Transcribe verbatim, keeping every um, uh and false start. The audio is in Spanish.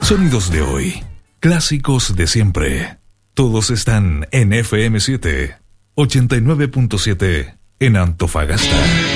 Sonidos de hoy, clásicos de siempre. Todos están en F M siete, ochenta y nueve punto siete en Antofagasta.